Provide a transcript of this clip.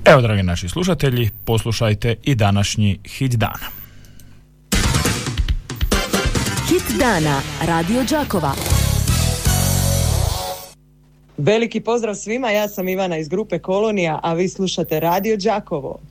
Evo, dragi naši slušatelji, poslušajte i današnji hit dana. Hit dana Radio Đakova. Veliki pozdrav svima, ja sam Ivana iz grupe Kolonija, a vi slušate Radio Đakovo.